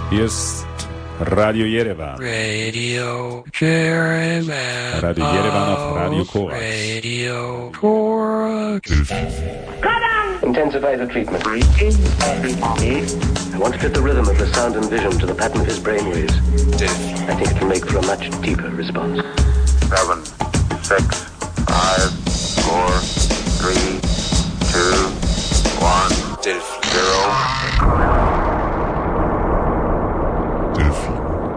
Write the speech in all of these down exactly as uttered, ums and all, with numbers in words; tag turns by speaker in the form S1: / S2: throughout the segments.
S1: Hier ist Radio Yerevan.
S2: Radio Yerevan.
S1: Radio Yerevan auf Radio Korax.
S2: Radio Korax.
S3: Intensify the treatment. I want to fit the rhythm of the sound and vision to the pattern of his brainwaves. I think it will make for a much deeper response.
S4: Seven, six, five, four, three, two, one, zero.
S5: Delphin.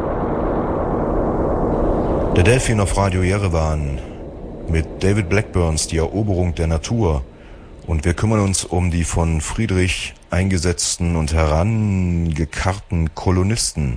S5: Der Delphin auf Radio Yerevan mit David Blackburns Die Eroberung der Natur. Und wir kümmern uns um die von Friedrich eingesetzten und herangekarrten Kolonisten.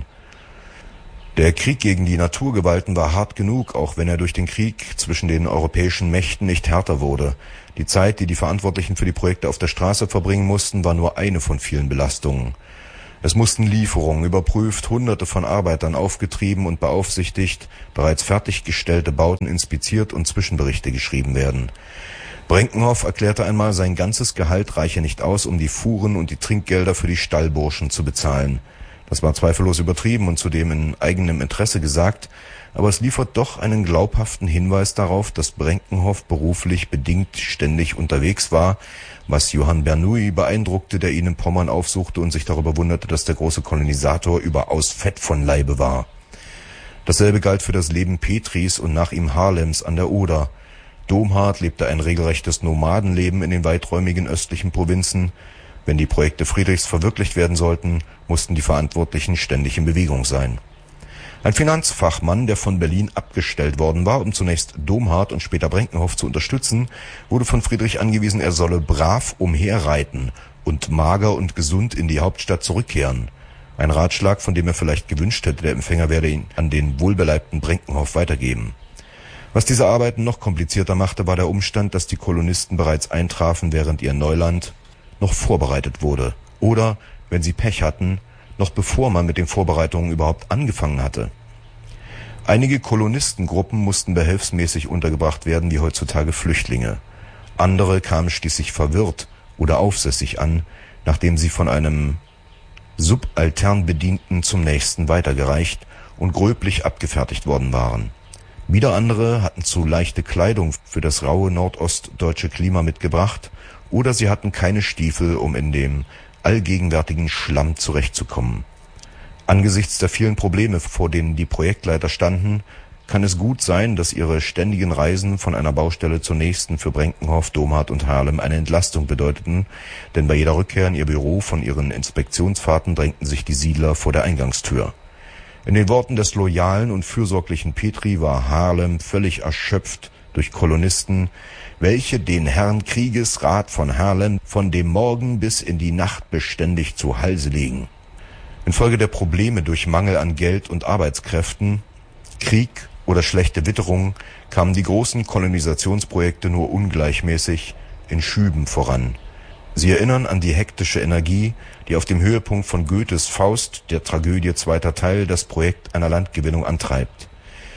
S5: Der Krieg gegen die Naturgewalten war hart genug, auch wenn er durch den Krieg zwischen den europäischen Mächten nicht härter wurde. Die Zeit, die die Verantwortlichen für die Projekte auf der Straße verbringen mussten, war nur eine von vielen Belastungen. Es mussten Lieferungen überprüft, Hunderte von Arbeitern aufgetrieben und beaufsichtigt, bereits fertiggestellte Bauten inspiziert und Zwischenberichte geschrieben werden. Brenkenhoff erklärte einmal, sein ganzes Gehalt reiche nicht aus, um die Fuhren und die Trinkgelder für die Stallburschen zu bezahlen. Das war zweifellos übertrieben und zudem in eigenem Interesse gesagt, aber es liefert doch einen glaubhaften Hinweis darauf, dass Brenkenhoff beruflich bedingt ständig unterwegs war, was Johann Bernoulli beeindruckte, der ihn in Pommern aufsuchte und sich darüber wunderte, dass der große Kolonisator überaus fett von Leibe war. Dasselbe galt für das Leben Petris und nach ihm Haarlems an der Oder. Domhardt lebte ein regelrechtes Nomadenleben in den weiträumigen östlichen Provinzen. Wenn die Projekte Friedrichs verwirklicht werden sollten, mussten die Verantwortlichen ständig in Bewegung sein. Ein Finanzfachmann, der von Berlin abgestellt worden war, um zunächst Domhardt und später Brenkenhoff zu unterstützen, wurde von Friedrich angewiesen, er solle brav umherreiten und mager und gesund in die Hauptstadt zurückkehren. Ein Ratschlag, von dem er vielleicht gewünscht hätte, der Empfänger werde ihn an den wohlbeleibten Brenkenhoff weitergeben. Was diese Arbeiten noch komplizierter machte, war der Umstand, dass die Kolonisten bereits eintrafen, während ihr Neuland noch vorbereitet wurde. Oder, wenn sie Pech hatten, noch bevor man mit den Vorbereitungen überhaupt angefangen hatte. Einige Kolonistengruppen mussten behelfsmäßig untergebracht werden, wie heutzutage Flüchtlinge. Andere kamen schließlich verwirrt oder aufsässig an, nachdem sie von einem Subalternbedienten zum nächsten weitergereicht und gröblich abgefertigt worden waren. Wieder andere hatten zu leichte Kleidung für das raue nordostdeutsche Klima mitgebracht, oder sie hatten keine Stiefel, um in dem allgegenwärtigen Schlamm zurechtzukommen. Angesichts der vielen Probleme, vor denen die Projektleiter standen, kann es gut sein, dass ihre ständigen Reisen von einer Baustelle zur nächsten für Brenkenhoff, Domhardt und Haarlem eine Entlastung bedeuteten, denn bei jeder Rückkehr in ihr Büro von ihren Inspektionsfahrten drängten sich die Siedler vor der Eingangstür. In den Worten des loyalen und fürsorglichen Petri war Haarlem völlig erschöpft durch Kolonisten, welche den Herrn Kriegesrat von Haarlem von dem Morgen bis in die Nacht beständig zu Halse legen. Infolge der Probleme durch Mangel an Geld und Arbeitskräften, Krieg oder schlechte Witterung kamen die großen Kolonisationsprojekte nur ungleichmäßig in Schüben voran. Sie erinnern an die hektische Energie, die auf dem Höhepunkt von Goethes Faust, der Tragödie zweiter Teil, das Projekt einer Landgewinnung antreibt.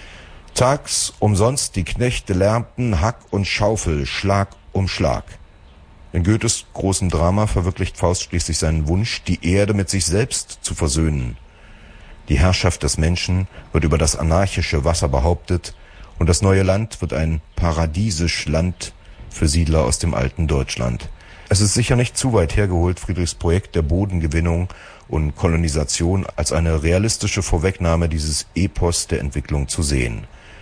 S5: Tags umsonst die Knechte lärmten Hack und Schaufel, Schlag um Schlag. In Goethes großem Drama verwirklicht Faust schließlich seinen Wunsch, die Erde mit sich selbst zu versöhnen. Die Herrschaft des Menschen wird über das anarchische Wasser behauptet und das neue Land wird ein paradiesisch Land für Siedler aus dem alten Deutschland. Es ist sicher nicht zu weit hergeholt, Friedrichs Projekt der Bodengewinnung und Kolonisation als eine realistische Vorwegnahme dieses Epos der Entwicklung zu sehen.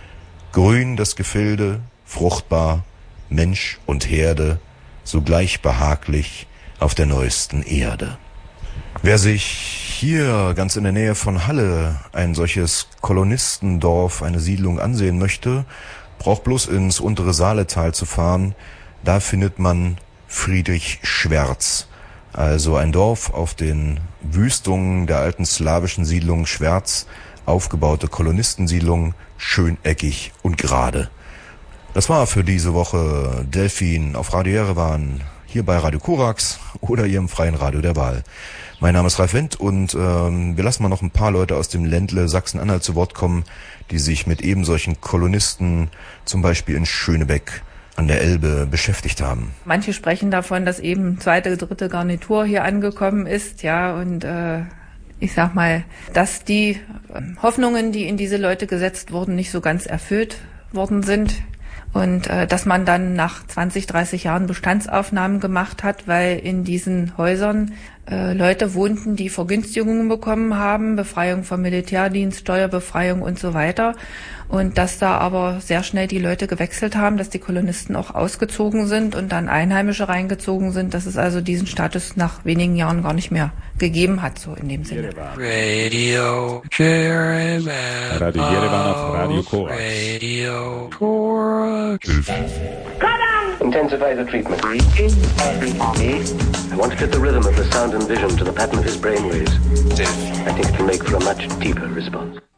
S5: Grün das Gefilde, fruchtbar, Mensch und Herde, sogleich behaglich auf der neuesten Erde. Wer sich hier ganz in der Nähe von Halle ein solches Kolonistendorf, eine Siedlung ansehen möchte, braucht bloß ins untere Saaletal zu fahren. Da findet man Friedrich Schwerz, also ein Dorf auf den Wüstungen der alten slawischen Siedlung Schwerz, aufgebaute Kolonistensiedlung, schön eckig und gerade. Das war für diese Woche Delphin auf Radio Yerevan, hier bei Radio Korax oder Ihrem freien Radio der Wahl. Mein Name ist Ralf Wendt und ähm, wir lassen mal noch ein paar Leute aus dem Ländle Sachsen-Anhalt zu Wort kommen, die sich mit eben solchen Kolonisten, zum Beispiel in Schönebeck an der Elbe, beschäftigt haben.
S6: Manche sprechen davon, dass eben zweite, dritte Garnitur hier angekommen ist, ja, und äh, ich sag mal, dass die Hoffnungen, die in diese Leute gesetzt wurden, nicht so ganz erfüllt worden sind. Und äh, dass man dann nach zwanzig, dreißig Jahren Bestandsaufnahmen gemacht hat, weil in diesen Häusern äh, Leute wohnten, die Vergünstigungen bekommen haben, Befreiung vom Militärdienst, Steuerbefreiung und so weiter. Und dass da aber sehr schnell die Leute gewechselt haben, dass die Kolonisten auch ausgezogen sind und dann Einheimische reingezogen sind, dass es also diesen Status nach wenigen Jahren gar nicht mehr gegeben hat, so in dem Sinne.
S2: Radio Jeremy.
S1: Radio Yerevan auf Radio Korax.
S2: Radio Korax.
S3: Intensify the treatment. I want to fit the rhythm of the sound and vision to the pattern of his brainwaves. I think it can make for a much deeper response.